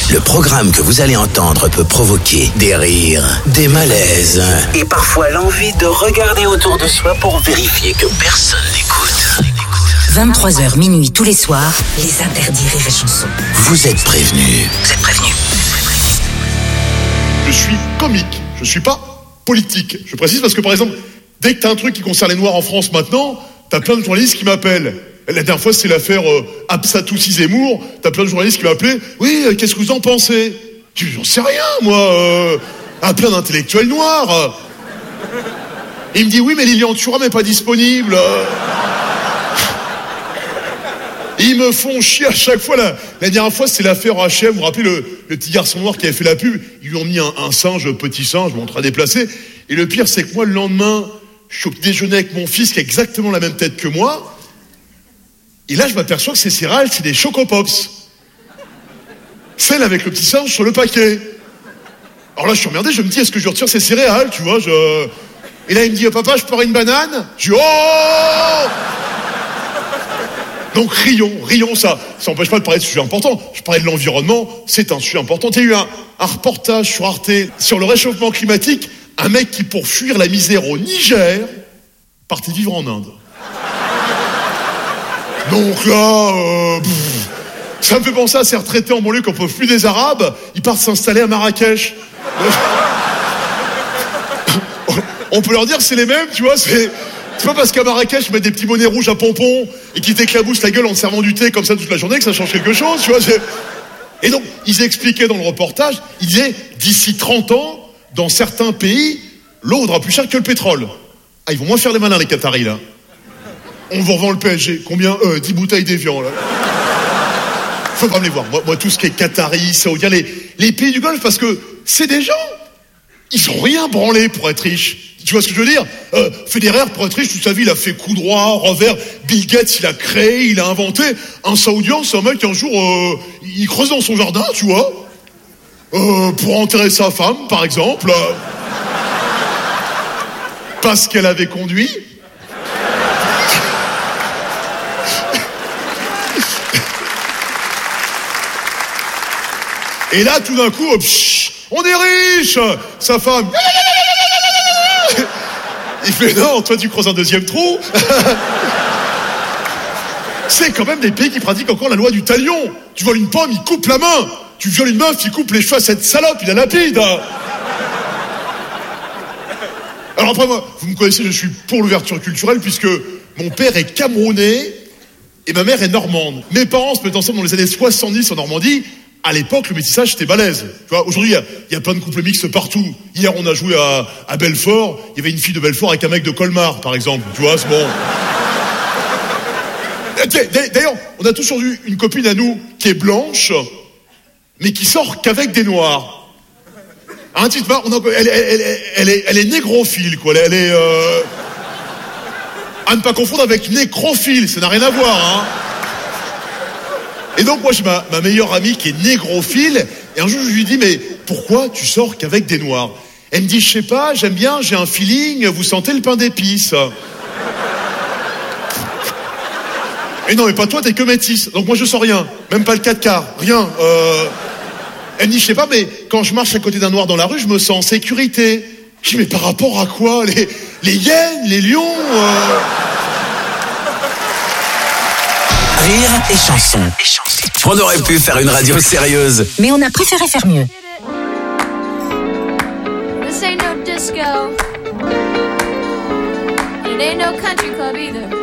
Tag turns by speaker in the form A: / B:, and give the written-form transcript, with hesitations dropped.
A: Le programme que vous allez entendre peut provoquer des rires, des malaises et parfois l'envie de regarder autour de soi pour vérifier que personne n'écoute.
B: 23h minuit tous les soirs, les interdits Rire et Chanson.
A: Vous êtes prévenus.
C: Je suis comique, je suis pas politique. Je précise parce que par exemple, dès que t'as un truc qui concerne les Noirs en France maintenant, t'as plein de journalistes qui m'appellent. La dernière fois, c'est l'affaire Absatoussi Zemmour. T'as plein de journalistes qui m'appelaient. Oui, qu'est-ce que vous en pensez? J'en sais rien, moi. Plein d'intellectuels noirs. Et il me dit, oui, mais Lilian Thuram n'est pas disponible. Ils me font chier à chaque fois. La dernière fois, c'est l'affaire H&M. Vous vous rappelez le petit garçon noir qui avait fait la pub? Ils lui ont mis un singe, petit singe, bon, très déplacé. Et le pire, c'est que moi, le lendemain, je suis au déjeuner avec mon fils qui a exactement la même tête que moi. Et là, je m'aperçois que ces céréales, c'est des Choco Pops. Celle avec le petit singe sur le paquet. Alors là, je suis emmerdé, je me dis, est-ce que je retire ces céréales, tu vois, Et là, il me dit, papa, je peux avoir une banane? Je dis, oh! Donc, rions, ça n'empêche pas de parler de sujets importants. Je parlais de l'environnement, c'est un sujet important. Il y a eu un reportage sur Arte sur le réchauffement climatique. Un mec qui, pour fuir la misère au Niger, partait vivre en Inde. Donc là, ça me fait penser à ces retraités en banlieue qui n'en peuvent plus des Arabes, ils partent s'installer à Marrakech. On peut leur dire c'est les mêmes, tu vois, c'est pas parce qu'à Marrakech ils mettent des petits bonnets rouges à pompons et qu'ils t'éclaboussent la gueule en te servant du thé comme ça toute la journée que ça change quelque chose, tu vois. Et donc, ils expliquaient dans le reportage, ils disaient, d'ici 30 ans, dans certains pays, l'eau vaudra plus cher que le pétrole. Ah, ils vont moins faire les malins, les Qataris, là. On vous revend le PSG. Combien 10 bouteilles d'Évian, là. Faut pas me les voir. Moi, tout ce qui est Qatari, Saoudien, les pays du Golfe, parce que c'est des gens. Ils ont rien branlé pour être riches. Tu vois ce que je veux dire? Federer, pour être riche, toute sa vie, il a fait coup droit, revers. Bill Gates, il a créé, il a inventé. Un Saoudien, c'est un mec, un jour, il creuse dans son jardin, tu vois. Pour enterrer sa femme, par exemple. Parce qu'elle avait conduit. Et là, tout d'un coup, on est riche! Sa femme. Il fait non, toi tu creuses un deuxième trou. C'est quand même des pays qui pratiquent encore la loi du talion. Tu voles une pomme, il coupe la main. Tu violes une meuf, il coupe les cheveux à cette salope, il la lapide. Alors après moi, vous me connaissez, je suis pour l'ouverture culturelle puisque mon père est camerounais et ma mère est normande. Mes parents se mettent ensemble dans les années 70 en Normandie. À l'époque, le métissage, c'était balèze. Tu vois, aujourd'hui, il y a plein de couples mixtes partout. Hier, on a joué à Belfort. Il y avait une fille de Belfort avec un mec de Colmar, par exemple. Tu vois, c'est bon. D'ailleurs, on a tous aujourd'hui une copine à nous qui est blanche, mais qui sort qu'avec des noirs. Un petit peu, elle est négrophile, quoi. Elle est à ne pas confondre avec nécrophile. Ça n'a rien à voir, hein. Et donc moi j'ai ma meilleure amie qui est négrophile et un jour je lui dis mais pourquoi tu sors qu'avec des noirs? Elle me dit je sais pas, j'aime bien, j'ai un feeling, vous sentez le pain d'épices. Et non mais pas toi, t'es que métisse, donc moi je sens rien, même pas le 4 rien. Elle me dit je sais pas mais quand je marche à côté d'un noir dans la rue je me sens en sécurité. Je dis mais par rapport à quoi? Les hyènes, les lions
A: Rire et chanson. On aurait pu faire une radio sérieuse.
B: Mais on a préféré faire mieux.
D: This ain't no disco. It ain't no country club either.